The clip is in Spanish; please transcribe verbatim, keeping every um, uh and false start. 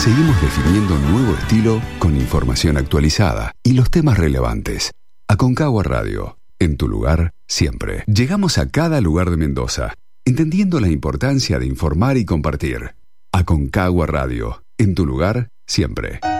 Seguimos definiendo un nuevo estilo con información actualizada y los temas relevantes. Aconcagua Radio, en tu lugar, siempre. Llegamos a cada lugar de Mendoza, entendiendo la importancia de informar y compartir. Aconcagua Radio, en tu lugar, siempre.